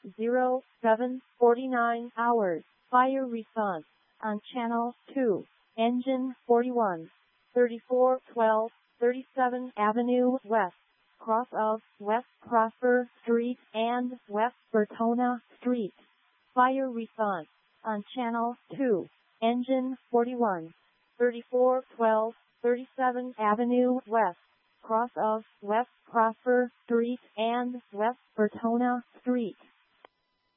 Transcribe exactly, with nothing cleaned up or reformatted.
zero seven forty-nine hours. Fire response on channel two. Engine forty-one, thirty-four twelve, thirty-seventh Avenue West, cross of West Prosper Street and West Bertona Street. Fire response on channel two. Engine forty-one, thirty-four twelve, thirty-seventh Avenue West, cross of West Prosper Street and West Bertona Street.